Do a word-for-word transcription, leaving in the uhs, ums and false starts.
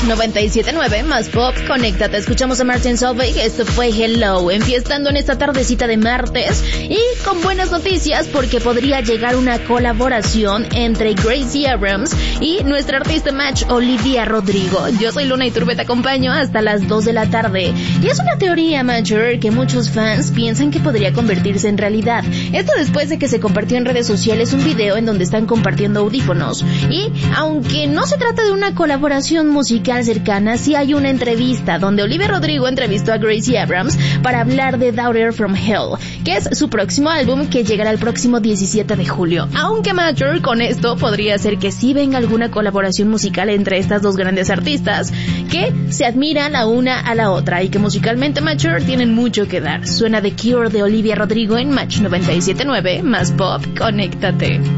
noventa y siete punto nueve más pop, conéctate. Escuchamos a Martin Solveig, esto fue Hello, enfiestando en esta tardecita de martes y con buenas noticias porque podría llegar una colaboración entre Gracie Abrams y nuestra artista match Olivia Rodrigo. Yo soy Luna Iturbe, te acompaño hasta las dos de la tarde y es una teoría mayor que muchos fans piensan que podría convertirse en realidad. Esto después de que se compartió en redes sociales un video en donde están compartiendo audífonos y aunque no se trata de una colaboración musical cercana, sí hay una entrevista donde Olivia Rodrigo entrevistó a Gracie Abrams para hablar de Daughter from Hell, que es su próximo álbum que llegará el próximo diecisiete de julio. Aunque Major con esto podría ser que sí venga alguna colaboración musical entre estas dos grandes artistas que se admiran la una a la otra y que musicalmente Major tienen mucho que dar. Suena The Cure de Olivia Rodrigo en Match noventa y siete punto nueve más pop, conéctate.